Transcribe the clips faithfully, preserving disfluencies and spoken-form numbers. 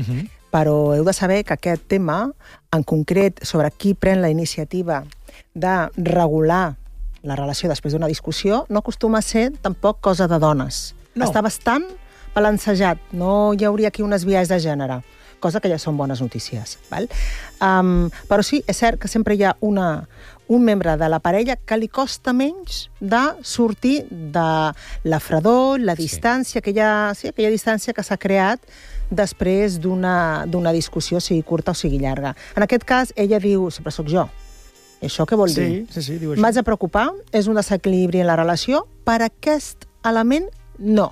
Uh-huh. Però heu de saber que aquest tema, en concret, sobre qui pren la iniciativa de regular la relació després d'una discussió, no acostuma a ser tampoc cosa de dones. No. Està bastant balancejat. No hi hauria aquí unes biais de gènere, cosa que ja són bones notícies. Val? Um, però sí, és cert que sempre hi ha una, un membre de la parella que li costa menys de sortir de la fredor, la distància, sí. aquella, sí, aquella distància que s'ha creat després d'una d'una discussió, sigui curta o sigui llarga. En aquest cas, ella diu, sempre sóc jo. I això què vol sí, dir? Sí, sí, diu això. M'haig de preocupar, és un desequilibri en la relació, per aquest element, no.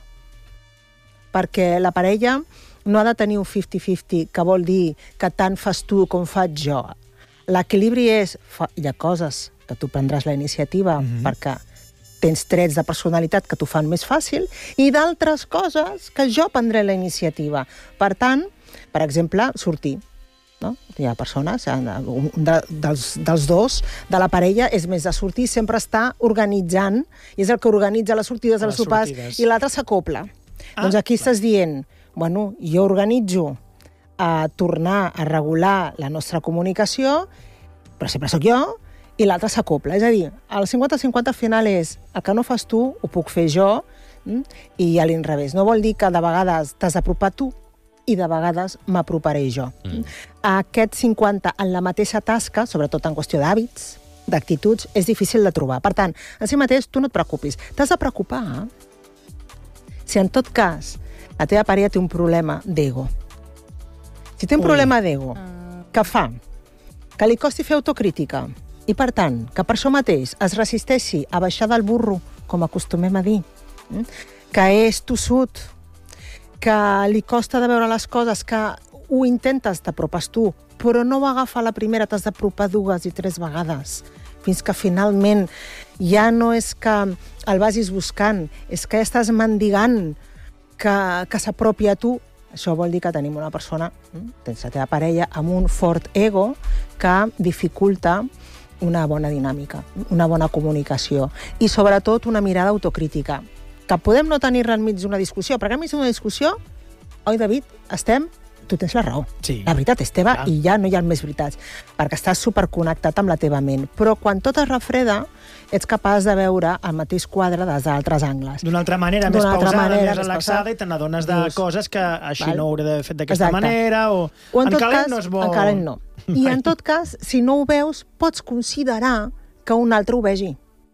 Perquè la parella no ha de tenir un cinquanta cinquanta, que vol dir que tant fas tu com faig jo. L'equilibri és, fa, hi ha coses que tu prendràs la iniciativa mm-hmm. perquè tens trets de personalitat que t'ho fan més fàcil, i d'altres coses que jo prendré la iniciativa. Per tant, per exemple, sortir. No? Hi ha persones, un de, dels, dels dos, de la parella, és més de sortir, sempre està organitzant, i és el que organitza les sortides dels sopars, sortides. I l'altre s'acopla. Ah, doncs aquí clar. Estàs dient, bueno, jo organitzo a tornar a regular la nostra comunicació, però sempre sóc jo, i l'altre s'acopla. És a dir, el cinquanta cinquanta final és el que no fas tu, ho puc fer jo, i a l'inrevés. No vol dir que de vegades t'has d'apropar tu, i de vegades m'aproparé jo. Mm. Aquest cinquanta en la mateixa tasca, sobretot en qüestió d'hàbits, d'actituds, és difícil de trobar. Per tant, en si mateix, tu no et preocupis. T'has de preocupar si en tot cas la teva parella té un problema d'ego. Si té un Ui. problema d'ego, que fa que li costi fer autocrítica, i per tant, que per això mateix es resisteixi a baixar del burro, com acostumem a dir, que és tossut, que li costa de veure les coses, que ho intentes, t'apropes tu, però no ho agafa la primera, t'has d'apropar dues i tres vegades, fins que finalment ja no és que el vagis buscant, és que estàs mendigant que, que s'apropi a tu. Això vol dir que tenim una persona, tens la teva parella, amb un fort ego que dificulta una bona dinàmica, una bona comunicació i, sobretot, una mirada autocrítica. Que podem no tenir-la enmig d'una discussió, perquè enmig d'una discussió, oi, David, estem... Tu tens la raó. Sí. La veritat és teva, Clar. I ja no hi ha més veritats, perquè estàs superconnectat amb la teva ment. Però quan tot es refreda, ets capaç de veure el mateix quadre des d'altres angles. D'una altra manera, més pausada, manera, més relaxada, i te n'adones de Dius, coses que així val? No ho hauré de fer d'aquesta manera, o... o en, en calent cas, no és bo... En calent no. I en tot cas, si no ho veus, pots considerar que un altre ho vegi.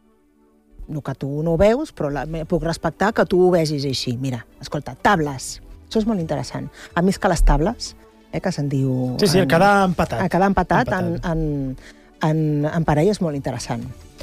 No que tu no ho veus, però la, puc respectar que tu ho vegis així. Mira, escolta, tables. Això és molt interessant. A mi és que les tables, eh, que se'n diu... Sí, sí, en, quedar empatat. A quedar empatat, empatat. En, en, en, en parella és molt interessant.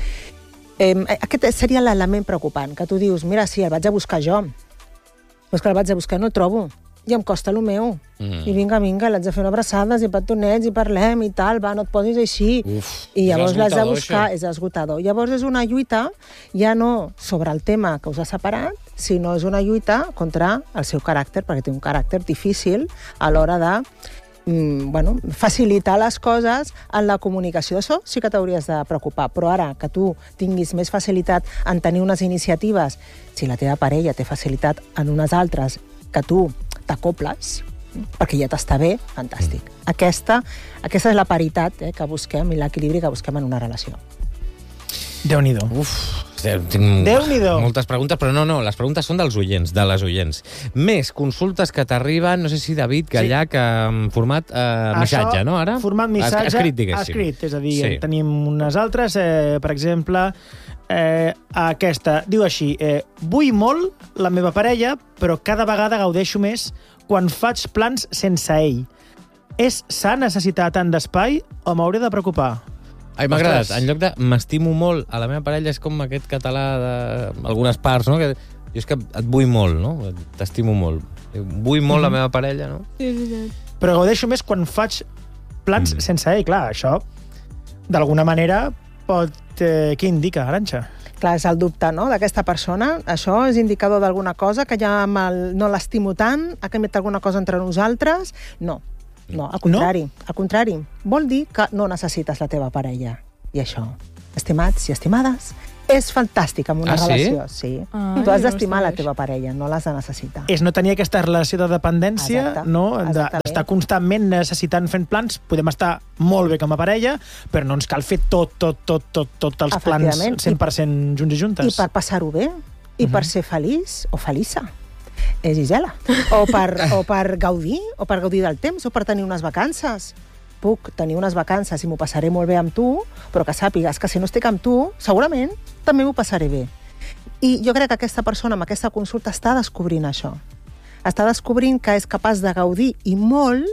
Eh, aquest seria l'element preocupant, que tu dius, mira, sí, el vaig a buscar jo, però és que el vaig a buscar i no el trobo, i em costa el meu. Mm. I vinga, vinga, l'haig de fer una abraçades i petonets i parlem i tal, va, no et posis així. Uf, I llavors l'has de buscar, això. És esgotador. Llavors és una lluita, ja no sobre el tema que us ha separat, sinó és una lluita contra el seu caràcter, perquè té un caràcter difícil a l'hora de mm, bueno, facilitar les coses en la comunicació. Això sí que t'hauries de preocupar, però ara que tu tinguis més facilitat en tenir unes iniciatives, si la teva parella té facilitat en unes altres, que tu t'acoples, perquè ja t'està bé, fantàstic. Aquesta, aquesta és la paritat eh, que busquem i l'equilibri que busquem en una relació. Déu-n'hi-do. Uf, tinc Déu-n'hi-do. Moltes preguntes, però no, no, les preguntes són dels oients, de les oients. Més consultes que t'arriben, no sé si David Gallac, sí. en format eh, missatge, no, ara? Format missatge, escrit, diguéssim. Escrit, és a dir, sí. Tenim unes altres, eh, per exemple, eh, aquesta, diu així, eh, vull molt la meva parella, però cada vegada gaudeixo més quan faig plans sense ell. És sa necessitar tant d'espai o m'hauré de preocupar? Ai, m'ha agradat. En lloc de m'estimo molt a la meva parella, és com aquest català d'algunes parts, no? Que jo és que et vull molt, no? T'estimo molt. Vull molt mm-hmm. la meva parella, no? Sí, sí, sí. Però gaudeixo més quan faig plans mm. sense ell. Clar, això, d'alguna manera, pot... Eh, què indica, Arantxa? Clar, és el dubte, no?, d'aquesta persona. Això és indicador d'alguna cosa, que ja el, no l'estimo tant, ha canviat alguna cosa entre nosaltres. No. No, al contrari, no? al contrari. Vol dir que no necessites la teva parella. I això, estimats i estimades, És fantàstic en una Ah, sí? relació, sí. Ai, Tu has no d'estimar la estava teva parella, no l'has de necessitar. És no tenir aquesta relació de dependència, Exacte, no? De- exactament. d'estar constantment necessitant fent plans. Podem estar molt bé com a parella, però no ens cal fer tot, tot, tot, tot, tot els plans Efectivament. cent per cent junts i juntes. I per passar-ho bé, i per ser feliç o feliça. És Gisela. O per, o per gaudir, o per gaudir del temps, o per tenir unes vacances. Puc tenir unes vacances i m'ho passaré molt bé amb tu, però que sàpigues que si no estic amb tu, segurament també m'ho passaré bé. I jo crec que aquesta persona amb aquesta consulta està descobrint això. Està descobrint que és capaç de gaudir i molt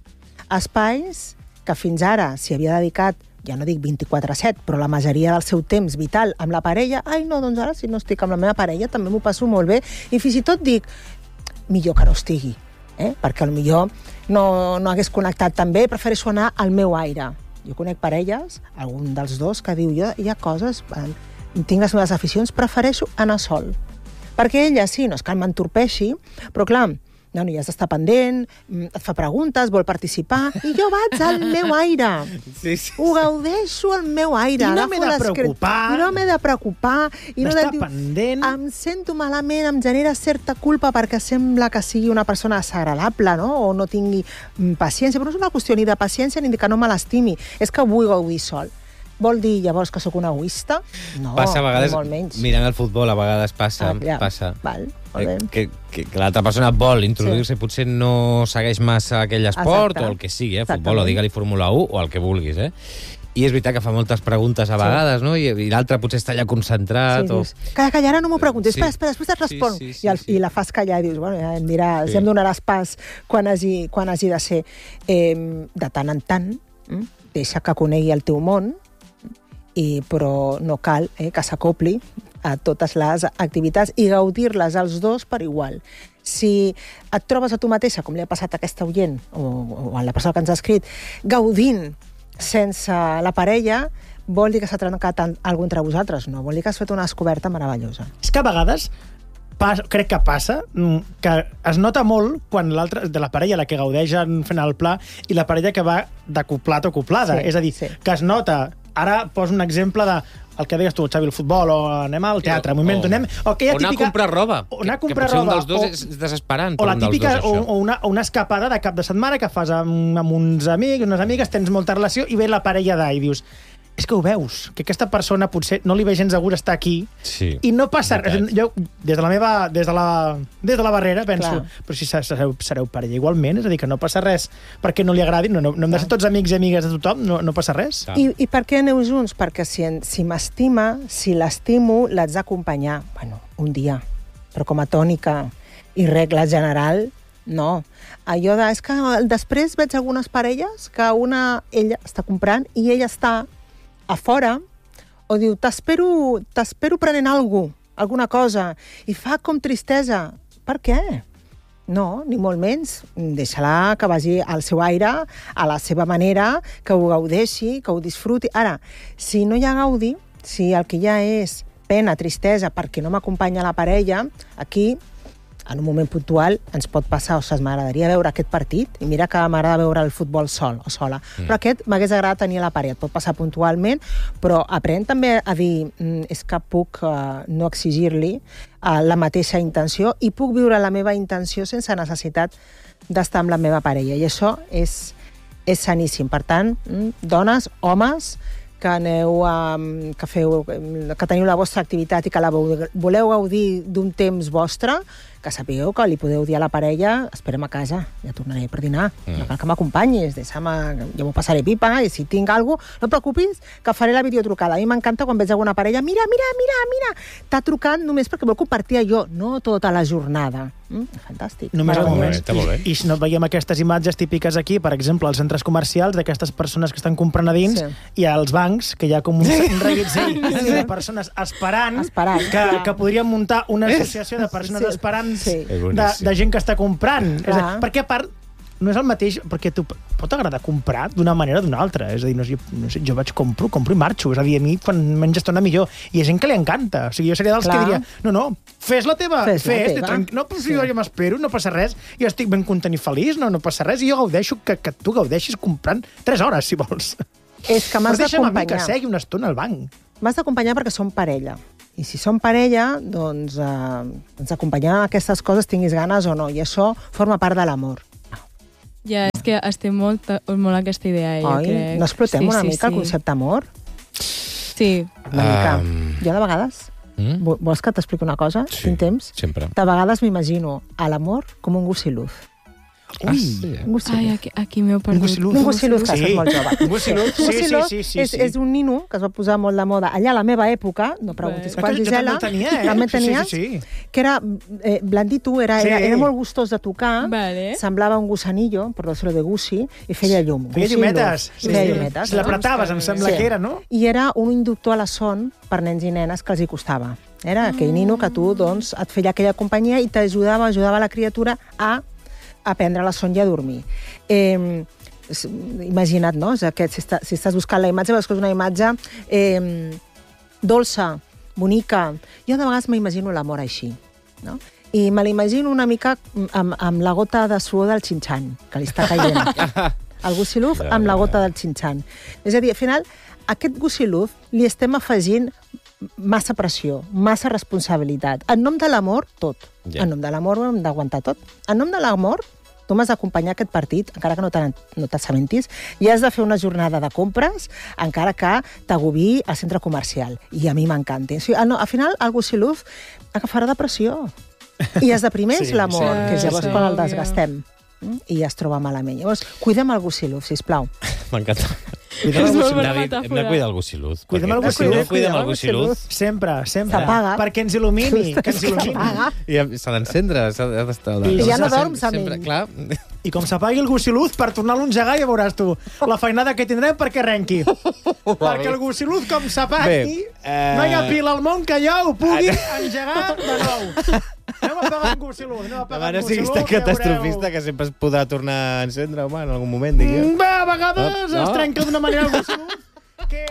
espais que fins ara s'hi havia dedicat, ja no dic vint-i-quatre set, però la majoria del seu temps vital amb la parella. Ai, no, doncs ara si no estic amb la meva parella també m'ho passo molt bé. I fins i tot dic, millor que no estigui, eh? perquè potser no, no hagués connectat tan bé, prefereixo anar al meu aire. Jo conec parelles, algun dels dos, que diu, jo, hi ha coses, tinc les meves aficions, prefereixo anar sol. Perquè ella, sí, no és que m'entorpeixi, però clar, no, no, ja has d'estar pendent, et fa preguntes, vol participar, i jo vaig al meu aire. Sí, sí. Ho gaudeixo al meu aire. I no m'he de agafo les preocupar. cre- I no m'he de preocupar. I no D'estar de dir, pendent. Em sento malament, em genera certa culpa perquè sembla que sigui una persona desagradable, no? O no tingui mm, paciència. Però no és una qüestió ni de paciència ni de que no me l'estimi. És que vull gaudir sol. Vol dir llavors que sóc un egoista? No, Passa a vegades, ni molt menys. mirant el futbol, a vegades passa, Ah, ja. passa. Val, molt bé. Eh, que, que, que l'altra persona vol introduir-se, sí. potser no segueix massa aquell esport, Exacte. o el que sigui, eh? Exactament. futbol, o digue-li Fórmula u, o el que vulguis, eh? I és veritat que fa moltes preguntes a vegades, no? I, i l'altre potser està allà concentrat. Sí, o... dius, calla, calla, ara no m'ho preguntis, Sí. espera, espera, després et responc. Sí, sí, sí, I, el, sí. I la fas callar i dius, bueno, ja em diràs, Sí. ja em donaràs pas quan hagi, quan hagi de ser. Eh, de tant en tant, mm, deixa que conegui el teu món, i, però no cal eh, que s'acopli a totes les activitats i gaudir-les els dos per igual. Si et trobes a tu mateixa, com li ha passat a aquesta oient, o, o a la persona que ens ha escrit, gaudint sense la parella, vol dir que s'ha trencat alguna entre vosaltres? No, vol dir que has fet una descoberta meravellosa. És que a vegades, pas, crec que passa, mm, que es nota molt quan l'altra, de la parella, la que gaudeix en fent el pla, i la parella que va d'acoplat o acoplada. Sí, és a dir, sí. que es nota. Ara poso un exemple de el que deies tu, Xavi, el futbol, o anem al teatre, un moment, o, anem... O, aquella o anar típica, a comprar roba. O anar a que, comprar que potser roba. un dels dos o, és desesperant o per la un dels típica, dos, o, això. o una, una escapada de cap de setmana que fas amb, amb uns amics, unes amigues, tens molta relació, i ve la parella d'ahir i dius, és que ho veus, que aquesta persona potser no li ve gens de gust estar aquí, Sí. i no passa res. Veritat. Jo, des de la meva, des de la, des de la barrera, penso, Clar. però si sereu, sereu parella igualment, és a dir, que no passa res perquè no li agradi, no, no, no hem de ser tots amics i amigues de tothom, no, no passa res. Clar. I, I per què aneu junts? Perquè si, en- si m'estima, si l'estimo, l'haig d'acompanyar. Bueno, un dia. Però com a tònica i regla general, no. Allò de... És que després veig algunes parelles que una, ella està comprant i ella està a fora, o diu, t'espero t'espero prenent alguna cosa, alguna cosa, i fa com tristesa. Per què? No, ni molt menys. Deixa-la que vagi al seu aire, a la seva manera, que ho gaudeixi, que ho disfruti. Ara, si no hi ha gaudi, si el que hi ha és pena, tristesa, perquè no m'acompanya la parella, aquí, en un moment puntual, ens pot passar, ostres, m'agradaria veure aquest partit, i mira que m'agrada veure el futbol sol o sola, mm. però aquest m'hagués agradat tenir a la parella, et pot passar puntualment, però aprèn també a dir, mm, és que puc uh, no exigir-li uh, la mateixa intenció, i puc viure la meva intenció sense necessitat d'estar amb la meva parella, i això és, és saníssim. Per tant, mm, dones, homes, que aneu a, que feu, que teniu la vostra activitat i que la voleu gaudir d'un temps vostre, que sapigueu que li podeu dir a la parella, esperem a casa, ja tornaré per dinar, mm. no cal que m'acompanyis, deixa'm, jo m'ho passaré pipa, i si tinc alguna cosa, no et preocupis, que faré la videotrucada. A mi m'encanta quan veig alguna parella, mira, mira, mira, mira, t'ha trucat només perquè vol compartir allò, no tota la jornada. Mm, fantàstic. Només al moment. Està molt bé. I si no veiem aquestes imatges típiques aquí, per exemple, als centres comercials, d'aquestes persones que estan comprant a dins, Sí. i als bancs, que hi ha com un, un reguitzell de persones esperant, Esperant, que, clar. que podríem muntar una associació de persones Sí. esperant Sí. És de, boníssim. de gent que està comprant. És a, Clar. perquè a part, no és el mateix, perquè tu pot agradar comprar d'una manera o d'una altra. És a dir, no sé, no sé, jo vaig compro, compro i marxo. És a dir, a mi quan menys estona millor. I hi ha gent que li encanta. O sigui, jo seria dels Clar. que diria, no, no, fes la teva, Fes la fes, teva. tranqui- no, però si Sí. jo ja m'espero, no passa res, jo estic ben content i feliç, no, no passa res, i jo gaudeixo que, que tu gaudeixis comprant tres hores, si vols. És que m'has Però deixa'm a mi que d'acompanyar. segui una estona al banc. m'has d'acompanyar perquè som parella. I si som parella, doncs eh, ens acompanyem en aquestes coses, tinguis ganes o no. I això forma part de l'amor. Ja, és que estem molt, molt a aquesta idea, eh, jo Oi? crec. No explotem sí, una sí, mica el sí. concepte amor? Sí. Una mica. Um, Jo de vegades... Mm? Vo- Vols que t'expliqui una cosa? Sí, Tinc temps? sempre. De vegades m'imagino a l'amor com un gossiluz. Ah, sí, eh? Un gossiluz. Ai, aquí, aquí m'heu perdut. Un gossiluz. Un gossiluz, que Sí. és molt jove. Un gossiluz, sí, Un sí, gossiluz sí, sí, és, sí. és un nino que es va posar molt de moda allà a la meva època, no preguntis Bé. quan, Jo- jo Gisela. també el tenia, eh? També Sí, sí, tenies, sí, sí. que era eh, blandito, era, Sí. era, era molt gustós de tocar, Vale. semblava un gusanillo, per dir-ho de gussi, i feia llum. Feia Gussi, llumetes. llum. Feia llumetes. Si l'apretaves, em sembla Sí. que era, no? I era un inductor a la son per nens i nenes que els hi costava. Era aquell nino que tu doncs, et feia aquella companyia i t'ajudava, ajudava la criatura a aprendre la son i a dormir. Eh, és- imagina't, no? És aquest, si, està, si estàs buscant la imatge, veus que és una imatge eh, dolça, bonica. Jo de vegades m'imagino l'amor així, no? I me l'imagino una mica amb, amb la gota de suor del xinxan, que li està caient. El gossiluz Ja, amb la ja. gota del xinxan. És a dir, al final, aquest gossiluz li estem afegint massa pressió, massa responsabilitat. En nom de l'amor, tot. Ja. En nom de l'amor hem d'aguantar tot. En nom de l'amor, tu m'has d'acompanyar a aquest partit, encara que no te- no t'assabentis, i has de fer una jornada de compres, encara que t'agobi al centre comercial. I a mi m'encanta. O sigui, al, al final, el gossiluz agafarà depressió. I es deprimeix Sí, l'amor, sí, que és llavors sí, quan el òbvio. desgastem. Mm? I es troba malament. Llavors, cuidem el gossiluz, sisplau. M'encanta. Cuidem el És molt gossiluz. bona David, hem de metàfora. cuidar el gossiluz. Cuidem perquè- el gossiluz, No cuidem cuidem el el gossiluz. Sempre, sempre. S'apaga. Perquè ens il·lumini, que ens il·lumini. S'apaga. I s'ha d'encendre, s'ha d'estar... I I ja no sempre- dorms amb sempre, ell. clar. I com s'apagui el gossiluz, per tornar-lo a engegar, ja veuràs tu la feinada que tindrem perquè arrenqui. Perquè el gossiluz, com s'apagui, Bé, eh, no hi ha pila al món que jo ho pugui engegar de nou. Anem a pagar un gossiluz, anem a A pagar veure un si gossiluz. està ja catastrofista veureu. que sempre es podrà tornar a encendre, home, en algun moment, dic jo. Mm, Bé, a vegades No? es trenca d'una manera el gossiluz que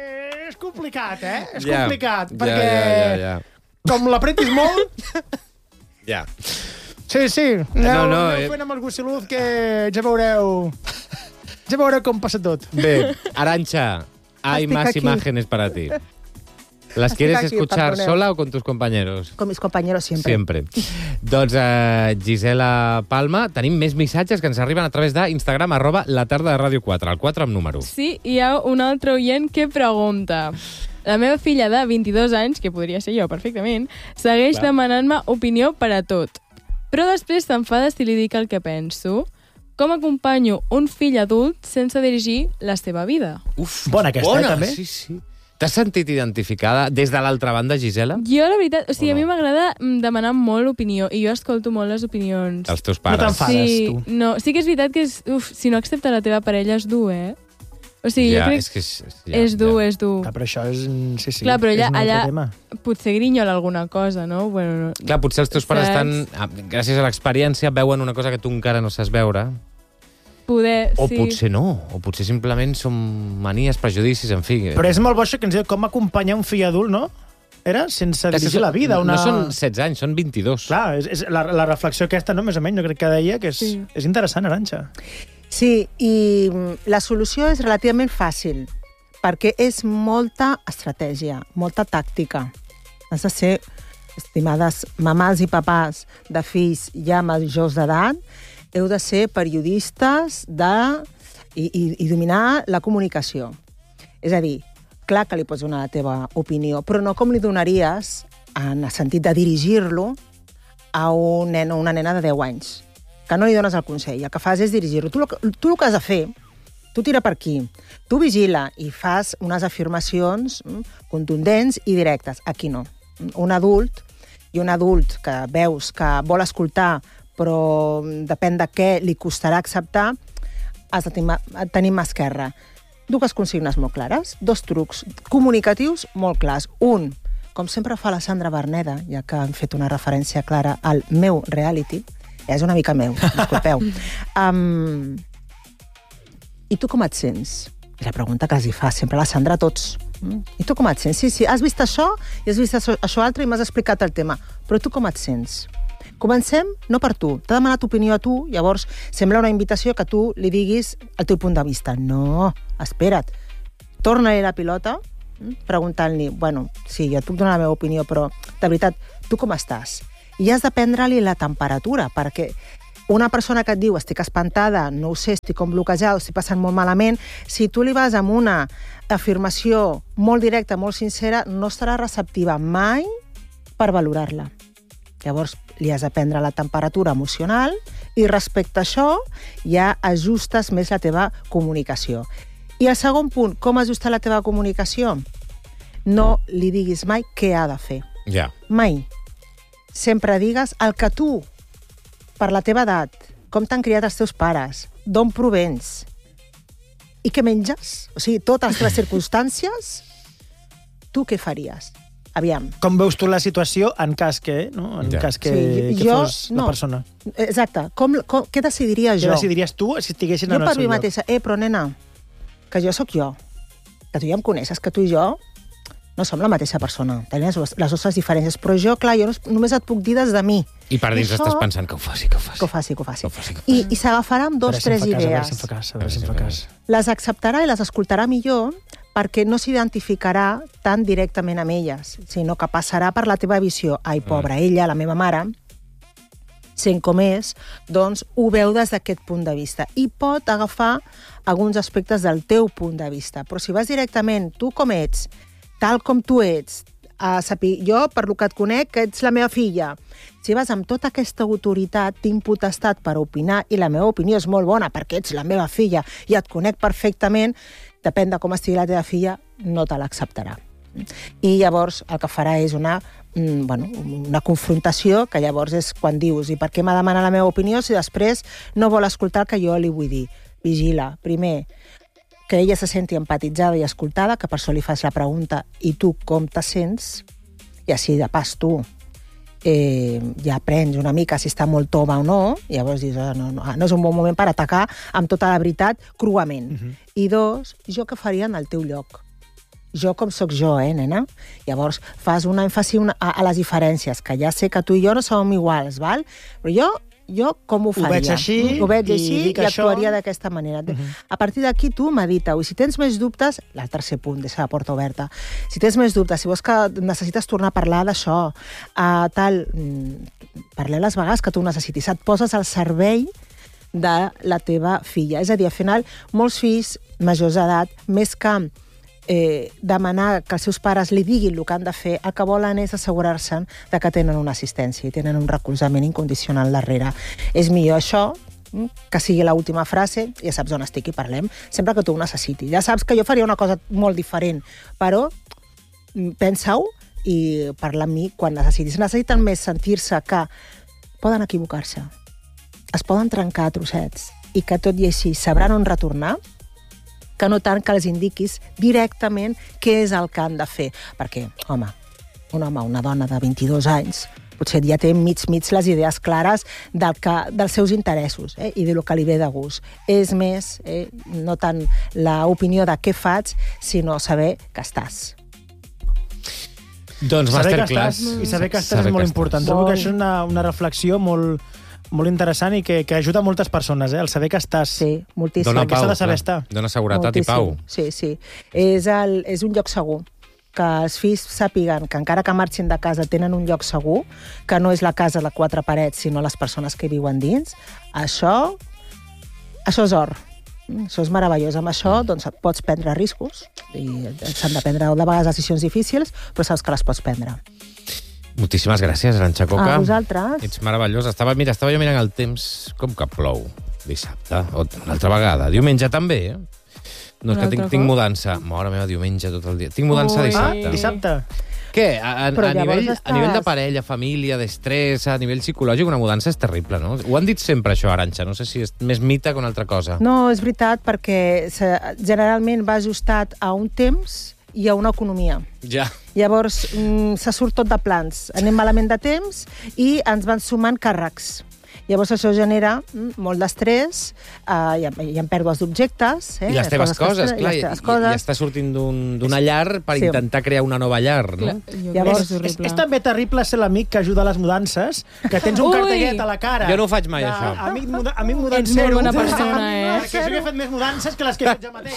és complicat, eh? És Ja, complicat, ja, perquè Ja, ja, ja. com l'apretis molt... Ja. Sí, sí, aneu, No, no, aneu eh. fent amb el gossiluz que ja veureu... Ja veureu com passa tot. Bé, Arantxa, hay Estic más aquí. imágenes para ti. ¿Las Estic quieres aquí, escuchar perdoneu. sola o con tus compañeros? Com mis compañeros siempre. Sempre. Doncs, eh, Gisela Palma, tenim més missatges que ens arriben a través d'Instagram, arroba la tarda de Ràdio quatre, el quatre amb número. Sí, hi ha un altre oient que pregunta. La meva filla de vint-i-dos anys, que podria ser jo perfectament, segueix Clar. demanant-me opinió per a tot. Però després s'enfada si li dic el que penso. Com acompanyo un fill adult sense dirigir la seva vida? Uf, Bona aquesta, eh, també? Sí, sí. T'has sentit identificada des de l'altra banda, Gisela? Jo, la veritat, o sigui, O no? a mi m'agrada mm, demanar molt opinió, i jo escolto molt les opinions. Els teus No pares. t'enfades, sí, tu. no, sí que és veritat que és, uf, si no accepta la teva parella és dur, eh? O sigui, ja, jo crec és que és, ja, és dur, ja. és dur. Ah, però això és... Sí, sí, Clar, però és allà- un altre allà- tema. Potser grinyola alguna cosa, no? Bueno, no. Clar, potser els teus pares Saps? estan, ah, gràcies a l'experiència, veuen una cosa que tu encara no saps veure. Poder, O sí. potser no, o potser simplement són manies, prejudicis, en fi. Però és molt bo això que ens diu com acompanyar un fill adult, no? Era sense Que dirigir la vida. Una... No són setze anys, són vint-i-dos. Clar, és, és la, la reflexió aquesta, no? Més o menys, jo crec que deia que és, Sí. és interessant, Arantxa. Sí, i mm, la solució és relativament fàcil, perquè és molta estratègia, molta tàctica. Has de ser, estimades mamàs i papàs de fills ja majors d'edat, heu de ser periodistes de... I, i, i dominar la comunicació. És a dir, clar que li pots donar la teva opinió, però no com li donaries en el sentit de dirigir-lo a un nen o una nena de deu anys, que no li dones el consell, el que fas és dirigir-lo. Tu, el que- tu el que has de fer, tu tira per aquí, tu vigila i fas unes afirmacions mm, contundents i directes. Aquí no. Un adult, i un adult que veus que vol escoltar però mm, depèn de què li costarà acceptar, has de tenir, tenir mà esquerra. Dues consignes molt clares, dos trucs comunicatius molt clars. Un, com sempre fa la Sandra Berneda, ja que han fet una referència clara al meu reality, és una mica meu, disculpeu. Um, I tu com et sents? És la pregunta que els hi fa sempre la Sandra a tots. Mm? I tu com et sents? Sí, sí, has vist això i has vist això, això altre i m'has explicat el tema. Però tu com et sents? Comencem no per tu. T'ha demanat opinió a tu, llavors sembla una invitació que tu li diguis el teu punt de vista. No, espera't. Torna-li la pilota preguntant-li, bueno, sí, jo et puc donar la meva opinió, però de veritat, tu com estàs? I has de prendre-li la temperatura, perquè una persona que et diu estic espantada, no ho sé, estic com bloquejada, estic passant molt malament, si tu li vas amb una afirmació molt directa, molt sincera, no estarà receptiva mai per valorar-la. Llavors, li has de prendre la temperatura emocional i respecte a això ja ajustes més la teva comunicació. I el segon punt, com ajustar la teva comunicació? No li diguis mai què ha de fer. Ja. Mai. Sempre digues el que tu, per la teva edat, com t'han criat els teus pares, d'on provens i què menges, o sigui, totes les teves circumstàncies, tu què faries? Aviam. Com veus tu la situació en cas que, no? En Ja. cas que, Sí, que jo- fos no. la persona. Exacte. Com, com, què decidiria Què jo? decidiries tu si estiguessin Jo en el per seu mi lloc? mateixa, eh, però nena, que jo sóc jo, que tu ja em coneixes, que tu i jo no som la mateixa persona, tenim les, les nostres diferències, però jo, clar, jo no, només et puc dir des de mi. I per dins Això- estàs pensant que ho faci, que ho faci. Que ho faci, que ho faci. Que ho faci, que ho I, i s'agafarà amb A dos, veure si em tres fa cas, a veure idees. si em fa cas, a veure si em fa cas. Les acceptarà i les escoltarà millor perquè no s'identificarà tan directament amb elles, sinó que passarà per la teva visió. Ai, pobra, ella, la meva mare, sent com és, doncs ho veu des d'aquest punt de vista. I pot agafar alguns aspectes del teu punt de vista. Però si vas directament, tu com ets, tal com tu ets, a saber, jo, per lo que et conec, que ets la meva filla. Si vas amb tota aquesta autoritat, tinc potestat per opinar, i la meva opinió és molt bona perquè ets la meva filla i et conec perfectament, depèn de com estigui la teva filla, no te l'acceptarà. I llavors el que farà és una, mm, bueno, una confrontació, que llavors és quan dius i per què m'ha demanat la meva opinió si després no vol escoltar el que jo li vull dir. Vigila, primer, que ella se senti empatitzada i escoltada, que per això li fas la pregunta i tu com te sents, i així de pas tu eh, ja aprens una mica si està molt tova o no, i llavors dius, oh, no, no, no és un bon moment per atacar amb tota la veritat cruament. Uh-huh. I dos, jo què faria en el teu lloc? Jo com sóc jo, eh, nena? Llavors fas un èmfasi una, a, a les diferències, que ja sé que tu i jo no som iguals, val? Però jo jo com ho faria? Ho veig així, ho veig i així dic i això. actuaria d'aquesta manera. Uh -huh. A partir d'aquí tu medita-ho. I si tens més dubtes, el tercer punt, deixa la porta oberta. Si tens més dubtes, si vols que necessites tornar a parlar d'això, uh, tal, mm, parleu les vegades que tu necessitis. Et poses al servei de la teva filla. És a dir, al final, molts fills majors d'edat, més que eh, demanar que els seus pares li diguin el que han de fer, el que volen és assegurar-se de que tenen una assistència i tenen un recolzament incondicional darrere. És millor això, que sigui l'última frase, ja saps on estic i parlem, sempre que tu ho necessitis. Ja saps que jo faria una cosa molt diferent, però pensa-ho i parla amb mi quan necessitis. Necessiten més sentir-se que poden equivocar-se, es poden trencar a trossets i que tot i així sabran on retornar, que no tant que els indiquis directament què és el que han de fer. Perquè, home, un home, una dona de vint-i-dos anys, potser ja té mig-mig les idees clares del que, dels seus interessos eh, i del que li ve de gust. És més, eh, no tant l'opinió de què faig, sinó saber que estàs. Doncs Saber que masterclass. estàs, I saber que estàs Saber és molt que important. estàs. Trobo que això és una, una reflexió molt, molt interessant i que, que ajuda a moltes persones, eh? El saber que estàs. Sí, moltíssim. Dona que s'ha pau, de saber clar. estar. Dona seguretat Moltíssim. i pau. Sí, sí. És, el, és un lloc segur. Que els fills sàpiguen que encara que marxin de casa tenen un lloc segur, que no és la casa de quatre parets, sinó les persones que hi viuen dins, això, això és or. Això és meravellós. Amb això doncs, pots prendre riscos i s'han de prendre de vegades decisions difícils, però saps que les pots prendre. Moltíssimes gràcies, Arantxa Coca. A vosaltres. Ets meravellós. Estava, mira, estava jo mirant el temps com que plou dissabte. O una altra vegada. Diumenge també, eh? No, és Un que tinc, altre tinc cop? mudança. Mare meva, diumenge tot el dia. Tinc mudança Ui. dissabte. Ah, dissabte. Què? A, a, Però a, llavors nivell, estàs- a nivell de parella, família, d'estrès, a nivell psicològic, una mudança és terrible, no? Ho han dit sempre, això, Arantxa. No sé si és més mite que una altra cosa. No, és veritat, perquè se- generalment va ajustat a un temps i a una economia. Ja. Llavors, mm, se surt tot de plans. Anem malament de temps i ens van sumant càrrecs. Llavors això genera mm, molt d'estrès, eh, hi, ha, hi ha pèrdues d'objectes. Eh, I les teves que coses, estre- clar. I I, les teves i, coses. i està sortint d'un- d'una llar per Sí. intentar crear una nova llar, no? Clar, jo Llavors, crec que És, és, horrible. és també terrible ser l'amic que ajuda a les mudances, que tens un Ui! cartellet a la cara. Jo no ho faig mai, de això. Amic, muda, amic Ets mudancero. molt bona persona, eh? Perquè jo he fet més mudances que les que he fet jo mateix.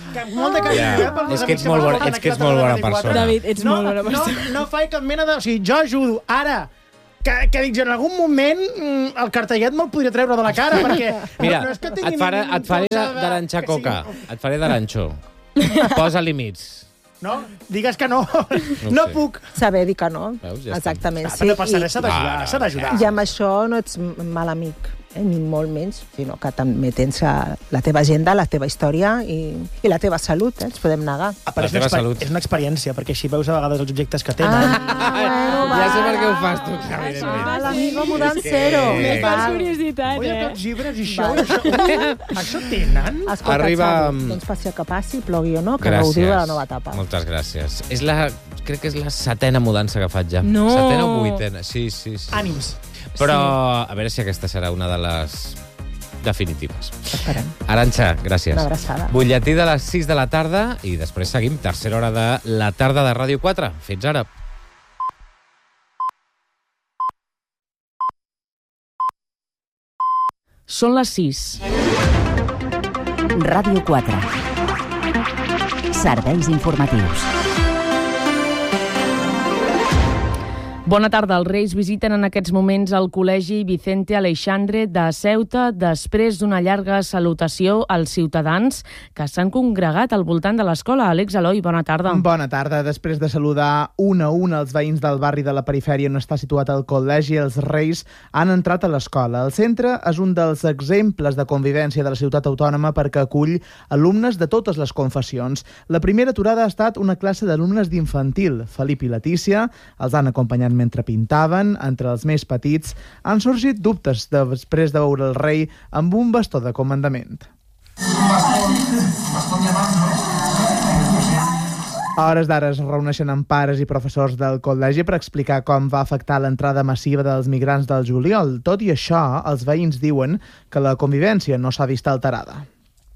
Molt de carinyo, Ja. eh? pels És que ets amics molt bona- m'escolten és que ets aquesta molt bona tarda a persona. David, ets no, molt bona persona. No, no faig cap mena de... O sigui, jo ajudo. Ara, que, que dic, en algun moment mm, el cartellet me'l podria treure de la cara, perquè Mira, no, no és que tingui et faré, ningú et faré cosa de- d'aranxar que coca. sigui- Et faré d'aranxo. Posa límits. No? Digues que no. No No sé. puc. Saber dir que no. Veus? Ja està. Exactament. Ah, però no passa res, s'ha Ah, d'ajudar, no, s'ha d'ajudar. I amb això no ets mal amic, eh? Ni molt menys, sinó que també tens eh, la teva agenda, la teva història i, i la teva salut, eh? Ens podem negar. Ah, però La és una, teva exper salut. és una experiència, perquè així veus a vegades els objectes que tenen. Ah, bueno, Ja sé per va. què ho fas tu, evidentment. Ah, l'amigo mudant És que- cero. Més Per Val. curiositat, Oi, eh? aquests llibres i això, i això, uh, això tenen? Escolta, Arriba- Xavi, doncs passi el que passi, plogui o no, que Gràcies. gaudiu de la nova etapa. Moltes gràcies. És la, crec que és la setena mudança que faig ja. No. Setena o vuitena? Sí, sí, sí. Ànims. Però a veure si aquesta serà una de les definitives. Esperem. Arantxa, gràcies. Una abraçada. Butlletí de les sis de la tarda i després seguim tercera hora de la tarda de Ràdio quatre. Fins ara. Són les sis. Ràdio quatre. Serveis informatius. Bona tarda. Els Reis visiten en aquests moments el Col·legi Vicente Aleixandre de Ceuta després d'una llarga salutació als ciutadans que s'han congregat al voltant de l'escola. Àlex Eloi, bona tarda. Bona tarda. Després de saludar un a un els veïns del barri de la perifèria on està situat el col·legi, els Reis han entrat a l'escola. El centre és un dels exemples de convivència de la ciutat autònoma perquè acull alumnes de totes les confessions. La primera aturada ha estat una classe d'alumnes d'infantil. Felip i Letícia els han acompanyat mentre pintaven. Entre els més petits han sorgit dubtes després de veure el rei amb un bastó de comandament. A hores d'ara es reuneixen amb pares i professors del col·legi per explicar com va afectar l'entrada massiva dels migrants del juliol. Tot i això, els veïns diuen que la convivència no s'ha vist alterada.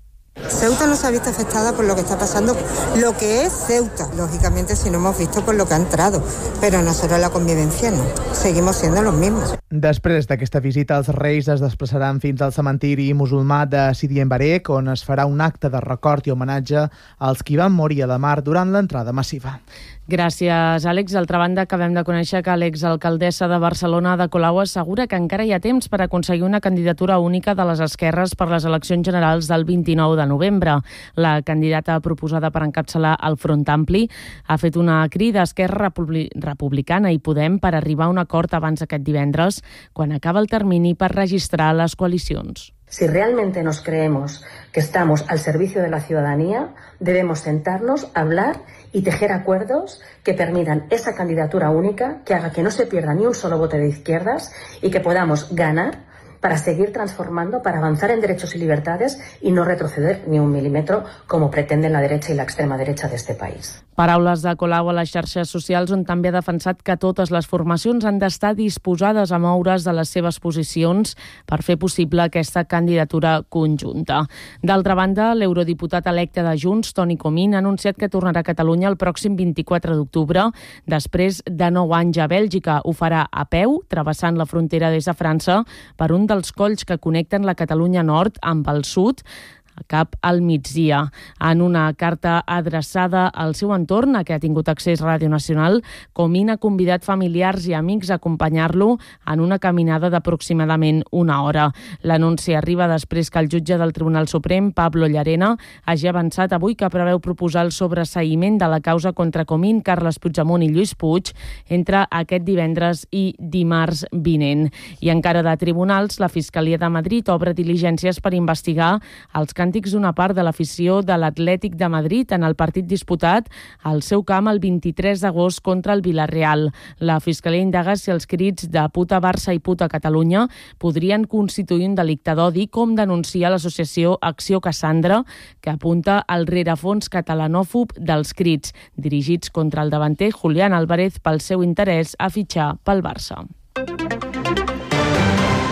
Ceuta no se ha visto afectada por lo que está pasando, lo que es Ceuta, lógicamente si no hemos visto por lo que ha entrado, pero nosotros la convivencia no, seguimos siendo los mismos. Després d'aquesta visita, els Reis es desplaçaran fins al cementiri musulmà de Sidi Embarek, on es farà un acte de record i homenatge als qui van morir a la mar durant l'entrada massiva. Gràcies, Àlex. D'altra banda, acabem de conèixer que l'exalcaldessa de Barcelona, Ada Colau, assegura que encara hi ha temps per aconseguir una candidatura única de les esquerres per les eleccions generals del vint-i-nou de novembre. La candidata proposada per encapçalar el Front Ampli ha fet una crida a Esquerra Republi- Republicana i Podem per arribar a un acord abans d'aquest divendres, quan acaba el termini per registrar les coalicions. Si realmente nos creemos que estamos al servicio de la ciudadanía, debemos sentarnos, hablar y tejer acuerdos que permitan esa candidatura única, que haga que no se pierda ni un solo voto de izquierdas y que podamos ganar para seguir transformando, para avanzar en derechos y libertades y no retroceder ni un milímetro como pretenden la derecha y la extrema derecha de este país. Paraules de Colau a les xarxes socials, on també ha defensat que totes les formacions han d'estar disposades a moure's de les seves posicions per fer possible aquesta candidatura conjunta. D'altra banda, l'eurodiputat electe de Junts, Toni Comín, ha anunciat que tornarà a Catalunya el pròxim vint-i-quatre d'octubre, després de nou anys a Bèlgica. Ho farà a peu, travessant la frontera des de França, per un dels colls que connecten la Catalunya Nord amb el sud, cap al migdia. En una carta adreçada al seu entorn, a què ha tingut accés Ràdio Nacional, Comín ha convidat familiars i amics a acompanyar-lo en una caminada d'aproximadament una hora. L'anunci arriba després que el jutge del Tribunal Suprem, Pablo Llarena, hagi avançat avui que preveu proposar el sobreseïment de la causa contra Comín, Carles Puigdemont i Lluís Puig entre aquest divendres i dimarts vinent. I encara de tribunals, la Fiscalia de Madrid obre diligències per investigar els càntics d'una part de l'afició de l'Atlètic de Madrid en el partit disputat al seu camp el vint-i-tres d'agost contra el Villarreal. La Fiscalia indaga si els crits de puta Barça i puta Catalunya podrien constituir un delicte d'odi, com denuncia l'associació Acció Cassandra, que apunta al rerefons catalanòfob dels crits, dirigits contra el davanter Julián Álvarez pel seu interès a fitxar pel Barça.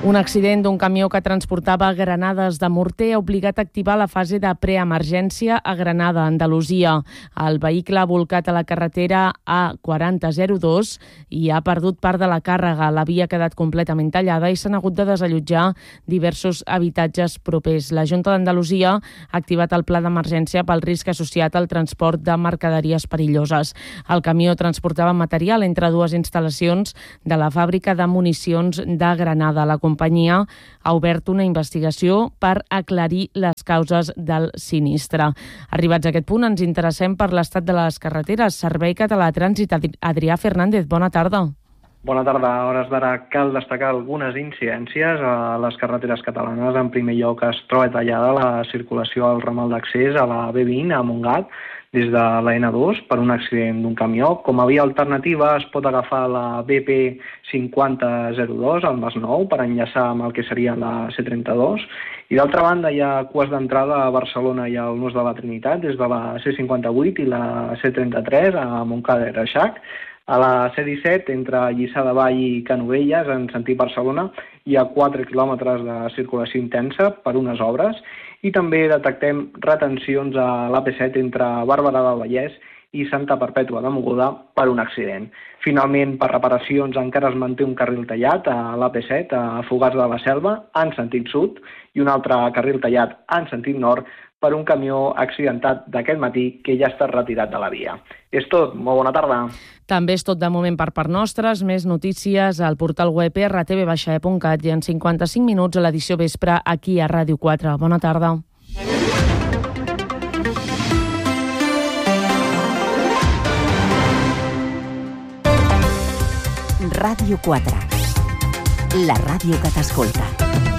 Un accident d'un camió que transportava granades de morter ha obligat a activar la fase de preemergència a Granada, Andalusia. El vehicle ha volcat a la carretera A quaranta zero dos i ha perdut part de la càrrega. La via ha quedat completament tallada i s'han hagut de desallotjar diversos habitatges propers. La Junta d'Andalusia ha activat el pla d'emergència pel risc associat al transport de mercaderies perilloses. El camió transportava material entre dues instal·lacions de la fàbrica de municions de Granada. La companyia ha obert una investigació per aclarir les causes del sinistre. Arribats a aquest punt, ens interessem per l'estat de les carreteres. Servei Català de Trànsit, Adrià Fernández, bona tarda. Bona tarda. A hores d'ara cal destacar algunes incidències a les carreteres catalanes. En primer lloc, es troba tallada la circulació al ramal d'accés a la B vint a Montgat des de la ena dos per un accident d'un camió. Com a via alternativa es pot agafar la B P cinquanta zero dos al Masnou per enllaçar amb el que seria la C trenta dos. I d'altra banda hi ha cues d'entrada a Barcelona i al Nus de la Trinitat des de la C cinquanta vuit i la C trenta tres a Montcada i Reixac. A la C disset, entre Lliçà de Vall i Canovelles, en sentit Barcelona, hi ha quatre quilòmetres de circulació intensa per unes obres i també detectem retencions a l'A P set entre Bàrbara del Vallès i Santa Perpètua de Mogoda per un accident. Finalment, per reparacions, encara es manté un carril tallat a l'A P set, a Fogars de la Selva, en sentit sud, i un altre carril tallat en sentit nord per un camió accidentat d'aquest matí que ja està retirat de la via. És tot. Molt bona tarda. També és tot de moment per part nostres. Més notícies al portal web erre te ve baixa e punt cat i en cinquanta-cinc minuts a l'edició vespre aquí a Ràdio quatre. Bona tarda. Ràdio quatre. La ràdio que t'escolta.